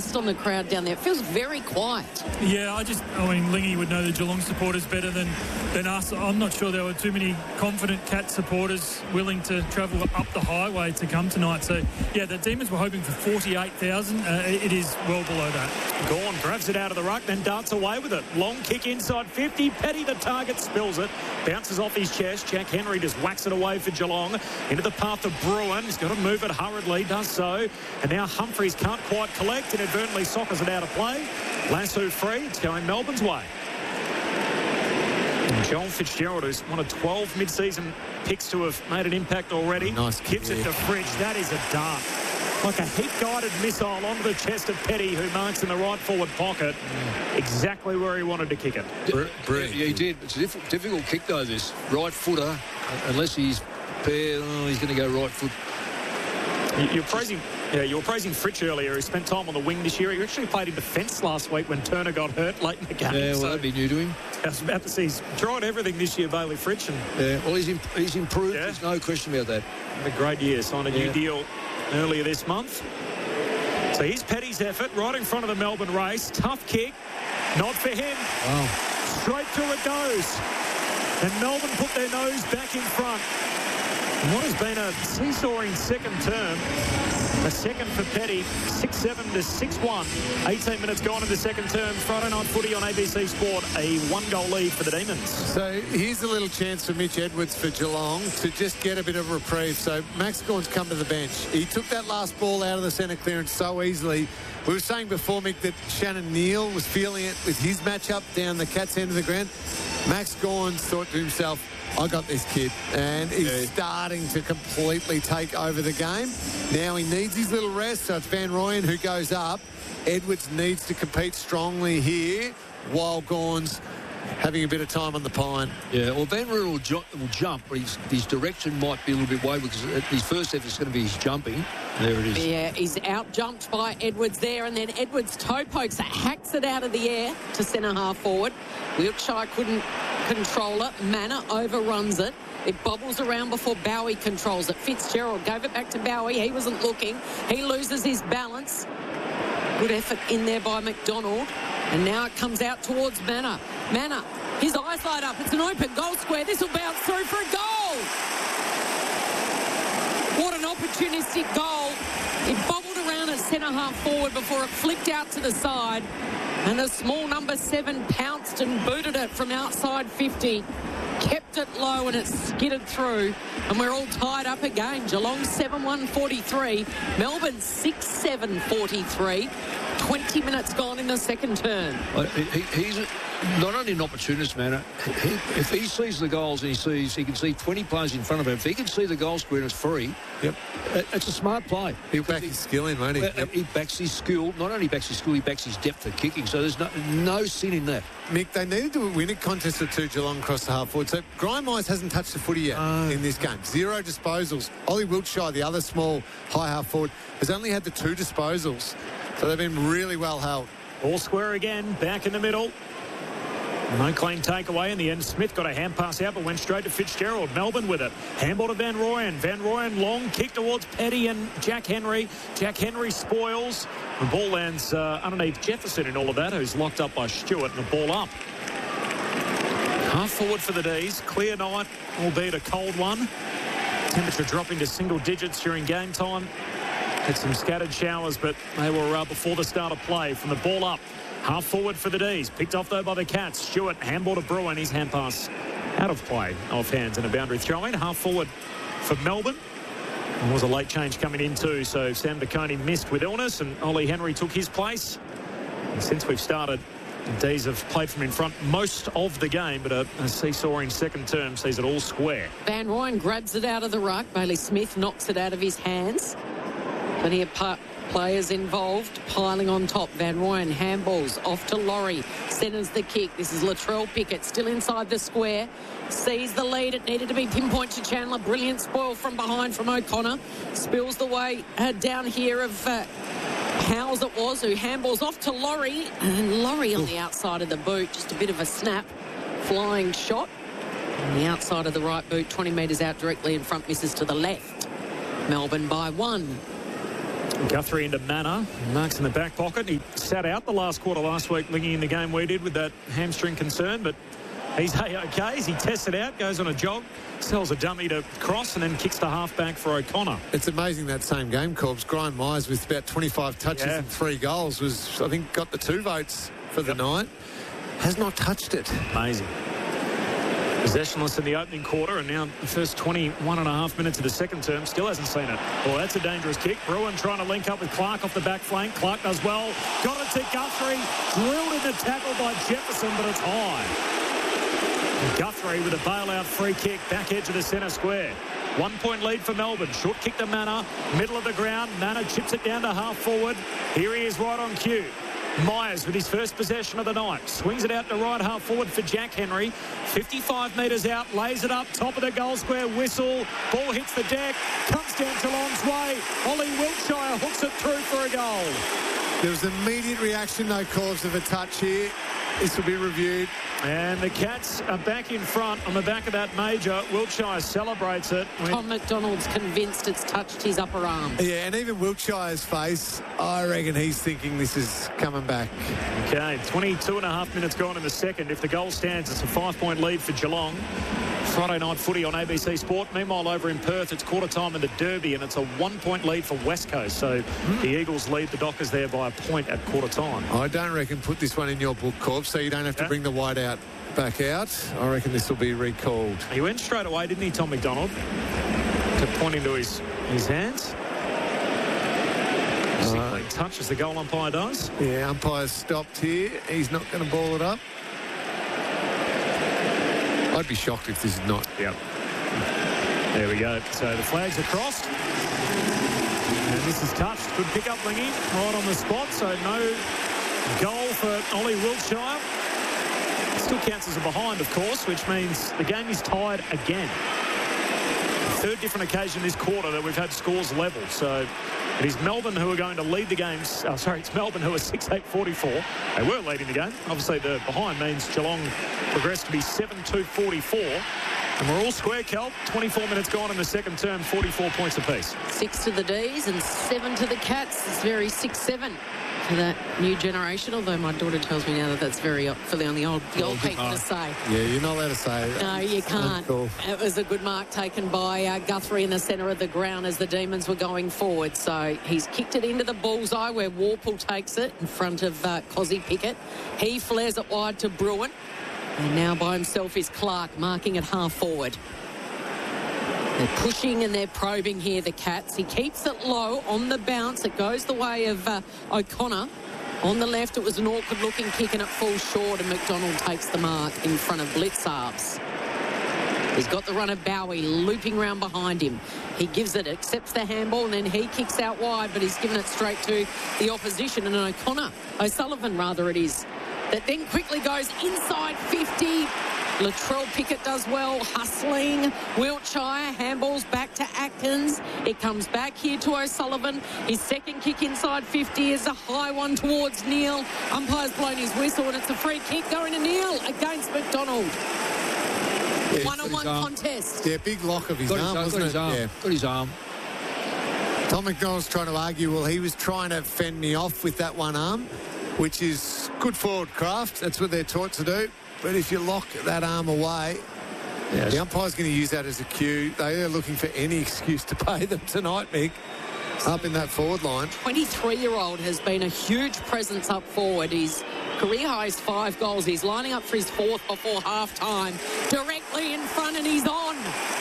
based on the crowd down there. It feels very quiet. Yeah, I mean, Lingy would know the Geelong supporters better than us. I'm not sure there were too many confident Cat supporters willing to travel up the highway to come tonight. So, yeah, the Demons were hoping for 48,000. It is well below that. Gawn grabs it out of the ruck, then darts away with it. Long kick inside 50. Petty, the target, spills it. Bounces off his chest. Jack Henry just whacks it away for Geelong. Into the path of Bruin. He's got to move it hurriedly. Does so. And now Humphreys can't quite collect. Inadvertently soccers it out of play. Lasso free. It's going Melbourne's way. Joel Fitzgerald, who's one of 12 mid-season picks to have made an impact already. Nice kick. Gives it to Fridge. That is a dart. Like a heat-guided missile onto the chest of Petty, who marks in the right forward pocket. Exactly where he wanted to kick it. Yeah, he did. It's a difficult kick, though, this. Right footer, unless he's paired, he's going to go right foot. You're praising... Yeah, you were praising Fritsch earlier, who spent time on the wing this year. He actually played in defence last week when Turner got hurt late in the game. Yeah, well, that'd be new to him. I was about to say, he's tried everything this year, Bailey Fritsch. Yeah, well, he's improved. Yeah. There's no question about that. A great year. Signed a new deal earlier this month. So here's Petty's effort right in front of the Melbourne race. Tough kick. Not for him. Wow. Straight through it goes. And Melbourne put their nose back in front. And what has been a seesawing second term. A second for Petty, 6-7 to 6-1. 18 minutes gone in the second term. Friday night footy on ABC Sport. A one-goal lead for the Demons. So here's a little chance for Mitch Edwards for Geelong to just get a bit of reprieve. So Max Gawn's come to the bench. He took that last ball out of the centre clearance so easily. We were saying before, Mick, that Shannon Neal was feeling it with his matchup down the Cats' end of the ground. Max Gawn thought to himself, I got this kid, and he's starting to completely take over the game. Now he needs his little rest, so it's Van Rooyen who goes up. Edwards needs to compete strongly here while Gawn's having a bit of time on the pine. Yeah, well, Van Rooyen will jump, but his direction might be a little bit wayward because his first effort is going to be his jumping. There it is. Yeah, he's out-jumped by Edwards there, and then Edwards toe pokes it, hacks it out of the air to centre-half forward. Wiltshire couldn't control it. Manor overruns it. It bobbles around before Bowie controls it. Fitzgerald gave it back to Bowie. He wasn't looking. He loses his balance. Good effort in there by McDonald. And now it comes out towards Manor. Manor, his eyes light up. It's an open goal square. This will bounce through for a goal. What an opportunistic goal. It bobbled around at centre-half forward before it flicked out to the side. And the small number 7 pounced and booted it from outside 50. Kept it low and it skidded through. And we're all tied up again. Geelong 7-1-43. Melbourne 6-7-43. 20 minutes gone in the second term. He's not only an opportunist, man. If he sees the goals and he can see 20 players in front of him, if he can see the goal square and it's free, it's a smart play. He'll back his skill in, won't he? He backs his skill. Not only backs his skill, he backs his depth of kicking. So there's no sin in that. Mick, they needed to win a contest or two, Geelong across the half forward. So Grime Eyes hasn't touched the footy yet in this game. 0 disposals. Ollie Wiltshire, the other small high half forward, has only had the 2 disposals. So they've been really well held. All square again, back in the middle. No clean takeaway. In the end, Smith got a hand pass out, but went straight to Fitzgerald. Melbourne with it. Handball to Van Rooyen. Van Rooyen, long kick towards Petty and Jack Henry. Jack Henry spoils. The ball lands underneath Jefferson in all of that, who's locked up by Stewart, and the ball up. Half forward for the D's. Clear night, albeit a cold one. Temperature dropping to single digits during game time. Had some scattered showers, but they were before the start of play. From the ball up, half forward for the D's. Picked off, though, by the Cats. Stewart, handball to Bruin. His hand pass out of play, off hands, and a boundary throw-in. Half forward for Melbourne. There was a late change coming in, too, so Sam Baconi missed with illness, and Ollie Henry took his place. And since we've started, the D's have played from in front most of the game, but a seesawing second term sees it all square. Van Rooyen grabs it out of the ruck. Bailey Smith knocks it out of his hands. Plenty of players involved, piling on top. Van Rooyen handballs off to Laurie. Centres the kick. This is Latrell Pickett, still inside the square. Sees the lead. It needed to be pinpoint to Chandler. Brilliant spoil from behind from O'Connor. Spills the way down here of Howes it was, who handballs off to Laurie. And Laurie on the outside of the boot. Just a bit of a snap. Flying shot. On the outside of the right boot, 20 metres out directly in front, misses to the left. Melbourne by 1. Guthrie into Manor. Marks in the back pocket. He sat out the last quarter last week, linking in the game we did with that hamstring concern, but he's A-OK as he tests it out, goes on a jog, sells a dummy to Cross, and then kicks the half-back for O'Connor. It's amazing that same game, Corbs. Brian Myers with about 25 touches and 3 goals was, I think, got the 2 votes for the night. Has not touched it. Amazing. Possessionless in the opening quarter, and now the first 21.5 minutes of the second term, still hasn't seen it. Well, that's a dangerous kick. Bruin trying to link up with Clark off the back flank. Clark does well. Got it to Guthrie. Drilled in the tackle by Jefferson, but it's high. Guthrie with a bailout free kick, back edge of the centre square. 1 point lead for Melbourne. Short kick to Manor, middle of the ground. Manor chips it down to half forward. Here he is right on cue. Myers with his first possession of the night. Swings it out to right half forward for Jack Henry. 55 metres out, lays it up, top of the goal square, whistle. Ball hits the deck, comes down Geelong's way. Ollie Wiltshire hooks it through for a goal. There was immediate reaction, no cause of a touch here. This will be reviewed. And the Cats are back in front on the back of that major. Wiltshire celebrates it. Tom McDonald's convinced it's touched his upper arm. Yeah, and even Wiltshire's face, I reckon he's thinking this is coming back. Okay, 22.5 minutes gone in the second. If the goal stands, it's a 5-point lead for Geelong. Friday night footy on ABC Sport. Meanwhile, over in Perth, it's quarter time in the Derby, and it's a 1-point lead for West Coast. So the Eagles lead the Dockers there by a point at quarter time. I don't reckon put this one in your book, Corb, so you don't have to bring the white out back out. I reckon this will be recalled. He went straight away, didn't he, Tom McDonald, to pointing to his hands. Touch as the goal umpire does. Yeah, umpire's stopped here. He's not going to ball it up. I'd be shocked if this is not. Yep. There we go. So the flags are crossed. And this is touched. Good pick up, Lingy. Right on the spot. So no goal for Ollie Wiltshire. Still counts as a behind, of course, which means the game is tied again. Third different occasion this quarter that we've had scores level. So it is Melbourne who are going to lead the game. It's Melbourne who are 6-8-44. They were leading the game. Obviously, the behind means Geelong progressed to be 7-2-44. And we're all square, Kel. 24 minutes gone in the second term, 44 points apiece. 6 to the D's and 7 to the Cats. It's very 6-7 for that new generation, although my daughter tells me now that that's very fully on the old people to say. Yeah, you're not allowed to say that. No, you can't. Cool. It was a good mark taken by Guthrie in the centre of the ground as the Demons were going forward. So he's kicked it into the bullseye where Warple takes it in front of Cozzy Pickett. He flares it wide to Bruin. And now by himself is Clark, marking it half forward. They're pushing and they're probing here, the Cats. He keeps it low on the bounce. It goes the way of O'Connor. On the left, it was an awkward-looking kick and it falls short, and McDonald takes the mark in front of Blitzarves. He's got the run of Bowie looping round behind him. He gives it, accepts the handball, and then he kicks out wide, but he's given it straight to the opposition. And O'Sullivan, rather, it is, that then quickly goes inside 50. Latrell Pickett does well, hustling. Wiltshire handballs back to Atkins. It comes back here to O'Sullivan. His second kick inside 50 is a high one towards Neil. Umpire's blown his whistle, and it's a free kick going to Neil against McDonald. Yeah, one-on-one contest. Yeah, big lock of his arm, wasn't it? Yeah, got his arm. Tom McDonald's trying to argue, well, he was trying to fend me off with that one arm, which is good forward craft. That's what they're taught to do. But if you lock that arm away, the umpire's going to use that as a cue. They are looking for any excuse to pay them tonight, Mick, up in that forward line. 23-year-old has been a huge presence up forward. His career high is 5 goals. He's lining up for his 4th before half-time. Directly in front, and he's on.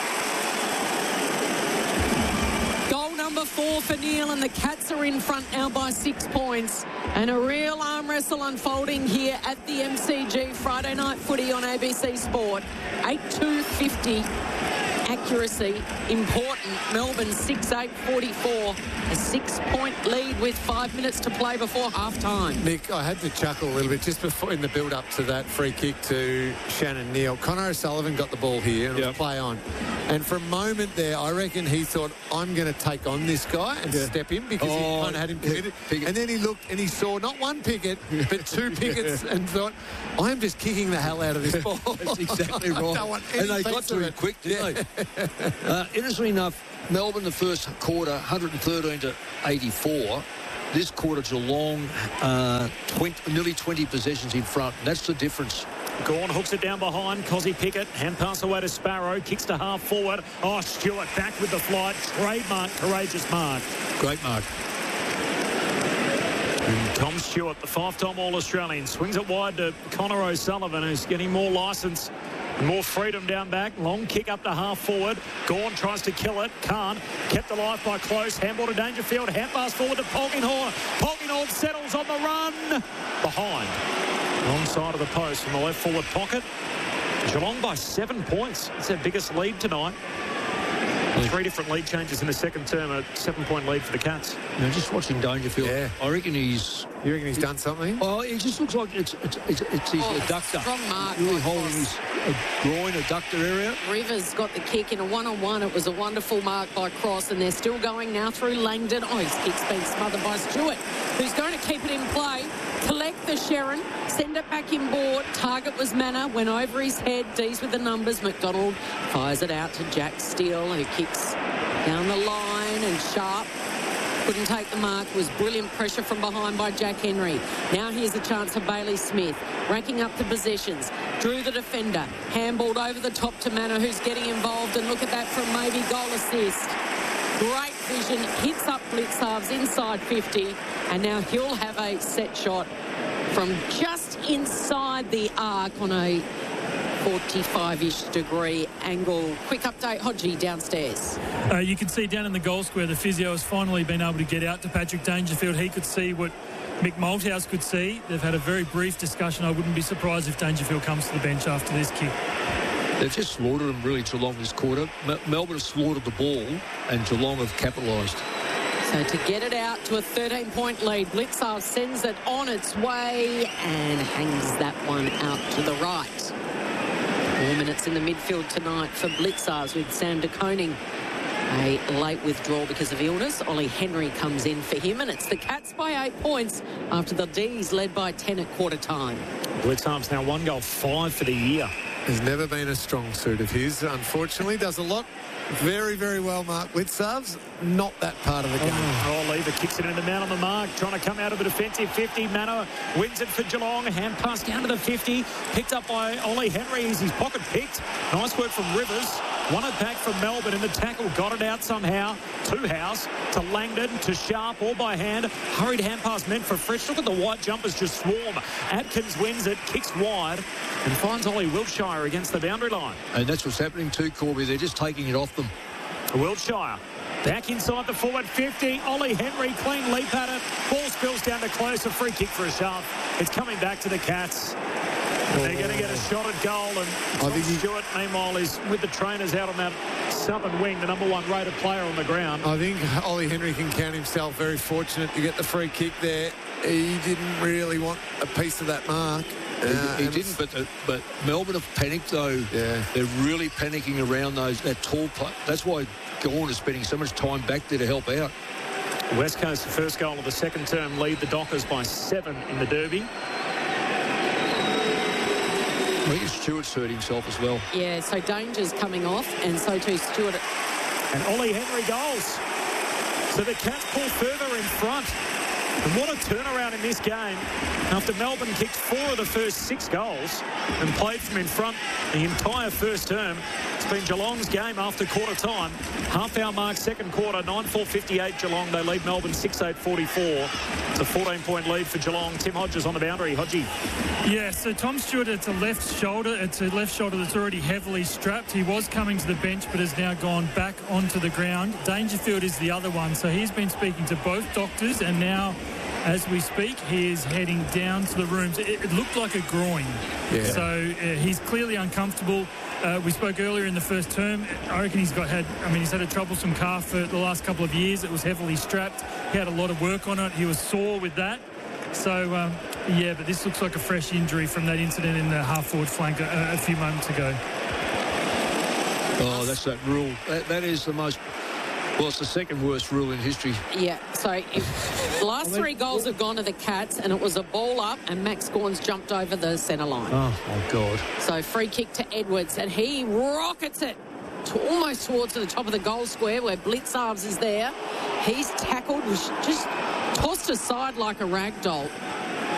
Goal number 4 for Neil, and the Cats are in front now by 6 points. And a real arm wrestle unfolding here at the MCG. Friday night footy on ABC Sport. 8-2-50. Accuracy important. Melbourne 6-8-44. A 6-point lead with 5 minutes to play before half-time. Nick, I had to chuckle a little bit just before in the build-up to that free kick to Shannon Neal. Connor O'Sullivan got the ball here and it was play on. And for a moment there, I reckon he thought, I'm going to take on this guy and step in because he kind of had him committed. And then he looked and he saw not one Pickett, but 2 Pickets and thought, I'm just kicking the hell out of this ball. That's exactly right. I don't want and they got to him quick, didn't they? Interestingly enough, Melbourne, the first quarter, 113 to 84. This quarter, Geelong, nearly 20 possessions in front. That's the difference. Gawn hooks it down behind. Cozzy Pickett. Hand pass away to Sparrow. Kicks to half forward. Oh, Stewart back with the flight. Trademark, courageous mark. Great mark. And Tom Stewart, the 5-time All-Australian, swings it wide to Connor O'Sullivan, who's getting more licence. More freedom down back. Long kick up to half forward. Gawn tries to kill it. Can't. Kept alive by Close. Handball to Dangerfield. Hand pass forward to Polkinghorn. Polkinghorn settles on the run. Behind. Wrong side of the post from the left forward pocket. Geelong by 7 points. It's their biggest lead tonight. 3 different lead changes in the second term. A 7-point lead for the Cats. Just watching Dangerfield. Yeah. I reckon he's... You reckon he's done something? Oh, it just looks like it's his adductor. Strong mark. Really holding his groin adductor area. Rivers got the kick in a one-on-one. It was a wonderful mark by Cross, and they're still going now through Langdon. Oh, his kick's been smothered by Stewart, who's going to keep it in play. Collect the Sherrin, send it back in board. Target was Manor, went over his head. D's with the numbers. McDonald fires it out to Jack Steele, who kicks down the line, and Sharp couldn't take the mark. It was brilliant pressure from behind by Jack Henry. Now here's a chance for Bailey Smith. Racking up the possessions. Drew the defender. Handballed over the top to Manor, who's getting involved. And look at that from maybe goal assist. Great vision. Hits up Blitzarves inside 50. And now he'll have a set shot from just inside the arc on a 45-ish degree angle. Quick update, Hodgie, downstairs. You can see down in the goal square, the physio has finally been able to get out to Patrick Dangerfield. He could see what Mick Malthouse could see. They've had a very brief discussion. I wouldn't be surprised if Dangerfield comes to the bench after this kick. They've just slaughtered them really, Geelong, this quarter. Melbourne have slaughtered the ball, and Geelong have capitalised. So to get it out to a 13-point lead, Blitzarves sends it on its way and hangs that one out to the right. 4 minutes in the midfield tonight for Blitzarves with Sam de Koning. A late withdrawal because of illness. Ollie Henry comes in for him, and it's the Cats by 8 points after the D's led by 10 at quarter time. Blitzarves now 1 goal, 5 for the year. Has never been a strong suit of his, unfortunately. Does a lot. Very, very well marked. Blitzarves, not that part of the game. Oh, Lever kicks it in the man on the mark, trying to come out of the defensive 50. Manor wins it for Geelong. Hand pass down to the 50. Picked up by Ollie Henry. Is his pocket picked? Nice work from Rivers. Won it back from Melbourne in the tackle. Got it out somehow. To House, to Langdon, to Sharp, all by hand. Hurried hand pass meant for Fritsch. Look at the white jumpers just swarm. Atkins wins it, kicks wide, and finds Ollie Wiltshire against the boundary line. And that's what's happening too, Corby. They're just taking it off them. Wiltshire back inside the forward 50. Ollie Henry, clean leap at it. Ball spills down to Close. A free kick for a shove. It's coming back to the Cats. They're going to get a shot at goal, and Tom Stewart, meanwhile, is with the trainers out on that southern wing, the number 1 rated player on the ground. I think Ollie Henry can count himself very fortunate to get the free kick there. He didn't really want a piece of that mark. He didn't, but Melbourne have panicked, though. Yeah. They're really panicking around that tall play. That's why Gawn is spending so much time back there to help out. West Coast, the first goal of the second term, lead the Dockers by 7 in the Derby. I think Stewart's hurt himself as well. Yeah, so Danger's coming off, and so too Stewart. And Ollie Henry goals. So the Cats pull further in front. And what a turnaround in this game after Melbourne kicked 4 of the first 6 goals and played from in front the entire first term. It's been Geelong's game after quarter time. Half-hour mark, second quarter, 9-4-58 Geelong. They lead Melbourne 6-8-44. It's a 14-point lead for Geelong. Tim Hodges on the boundary. Hodgie. Yeah, so Tom Stewart, it's a left shoulder. It's a left shoulder that's already heavily strapped. He was coming to the bench but has now gone back onto the ground. Dangerfield is the other one. So he's been speaking to both doctors, and now, as we speak, he is heading down to the rooms. It looked like a groin. Yeah. So he's clearly uncomfortable. We spoke earlier in the first term. I reckon he's had a troublesome calf for the last couple of years. It was heavily strapped. He had a lot of work on it. He was sore with that. So, yeah, but this looks like a fresh injury from that incident in the half-forward flank a few moments ago. Oh, that's that rule. That is the most... Well, it's the second worst rule in history. Yeah, so the last 3 goals have gone to the Cats, and it was a ball up, and Max Gawn's jumped over the centre line. Oh, my God. So free kick to Edwards, and he rockets it almost towards the top of the goal square where Blitzarves is there. He's tackled, was just tossed aside like a rag doll.